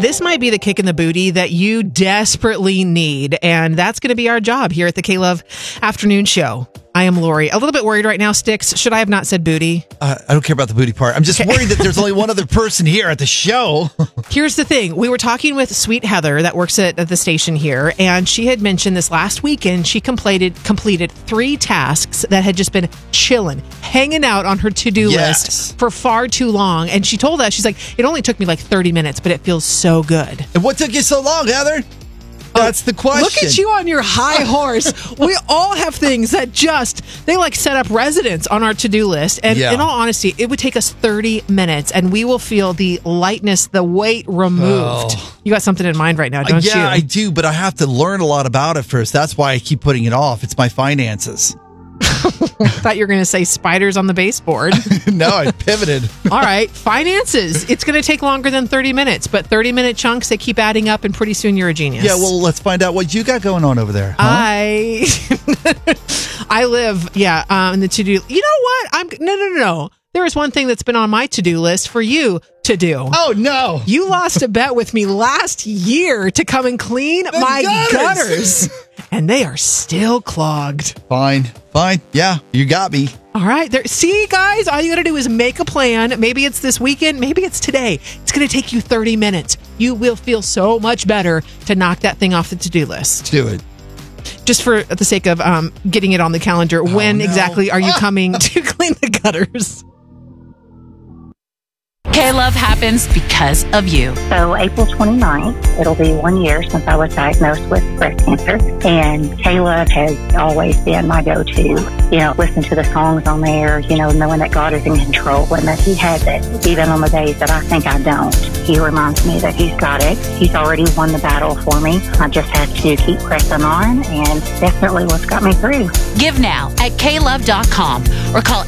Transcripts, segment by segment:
This might be the kick in the booty that you desperately need, and that's going to be our job here at the K-Love Afternoon Show. I am Lori. A little bit worried right now, Sticks. Should I have not said booty? I don't care about the booty part. I'm just worried that there's only one other person here at the show. Here's the thing. We were talking with Sweet Heather that works at the station here, and she had mentioned this last weekend she completed 3 tasks that had just been chilling, hanging out on her to-do list for far too long. And she told us, she's like, it only took me like 30 minutes, but it feels so good. And what took you so long, Heather? That's the question. Look at you on your high horse. We all have things that they like set up residence on our to-do list. And in all honesty, it would take us 30 minutes and we will feel the lightness, the weight removed. Oh. You got something in mind right now, don't you? Yeah, I do, but I have to learn a lot about it first. That's why I keep putting it off. It's my finances. I thought you were going to say spiders on the baseboard. No, I pivoted. All right. Finances. It's going to take longer than 30 minutes, but 30-minute chunks, they keep adding up, and pretty soon you're a genius. Yeah, well, let's find out what you got going on over there. Huh? I live, in the to-do. You know what? No. There is one thing that's been on my to-do list for you to do. Oh, no. You lost a bet with me last year to come and clean my gutters. And they are still clogged. Fine. Yeah, you got me. All right. See, guys, all you got to do is make a plan. Maybe it's this weekend. Maybe it's today. It's going to take you 30 minutes. You will feel so much better to knock that thing off the to-do list. Do it. Just for the sake of getting it on the calendar, when exactly are you coming to clean the gutters? K-Love happens because of you. So April 29th, it'll be 1 year since I was diagnosed with breast cancer. And K-Love has always been my go-to. Listen to the songs on there, knowing that God is in control and that He has it. Even on the days that I think I don't, He reminds me that He's got it. He's already won the battle for me. I just have to keep pressing on, and definitely what's got me through. Give now at klove.com or call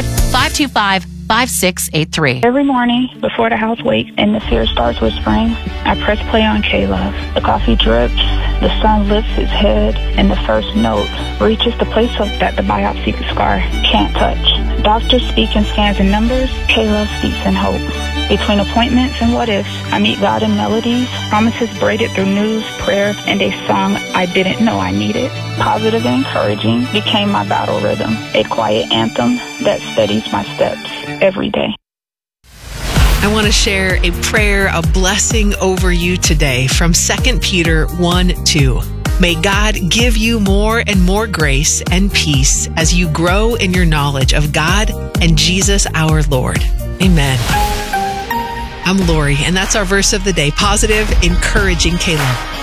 800-525-5683. Every morning before the house wakes and the fear starts whispering, I press play on K-Love. The coffee drips, the sun lifts its head, and the first note reaches the place that the biopsy scar can't touch. Doctors speak in scans and numbers. K-Love speaks in hope. Between appointments and what ifs, I meet God in melodies, promises braided through news, prayer, and a song I didn't know I needed. Positive and encouraging became my battle rhythm, a quiet anthem that steadies my steps every day. I want to share a prayer, a blessing over you today from 2 Peter 1:2. May God give you more and more grace and peace as you grow in your knowledge of God and Jesus our Lord. Amen. I'm Lori, and that's our verse of the day. Positive, encouraging K-Love.